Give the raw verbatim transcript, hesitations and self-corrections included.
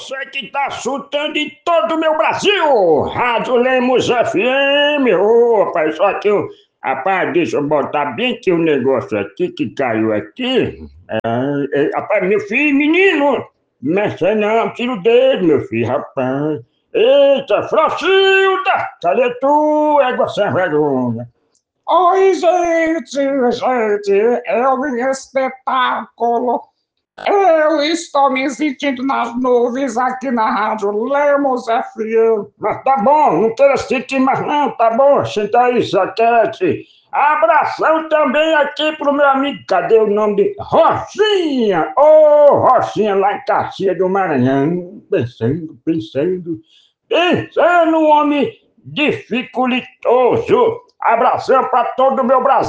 Você que tá chutando em todo o meu Brasil! Rádio Lemos F M! Ô, rapaz, só que eu. Rapaz, deixa eu botar bem que o negócio aqui que caiu aqui. É, é, rapaz, meu filho, menino! Mexe não, tira o dedo, meu filho, rapaz. Eita, Frocilda! Cadê tu, égua sem vergonha? Oi, gente, gente, é um espetáculo. Eu estou me sentindo nas nuvens aqui na Rádio Lemos F M. Mas tá bom, não quero sentir mais não, tá bom? Senta aí, Saquete. Abração também aqui pro meu amigo, cadê o nome de Rocinha? Ô, Rocinha, lá em Caxias do Maranhão. Pensando, pensando, pensando, um homem dificultoso. Abração pra todo o meu Brasil.